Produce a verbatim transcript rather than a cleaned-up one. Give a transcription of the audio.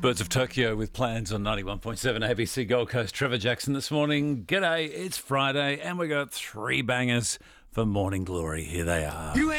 Birds of Tokyo with plans on ninety-one point seven A B C Gold Coast. Trevor Jackson this morning. G'day, it's Friday and we got three bangers for Morning Glory. Here they are. You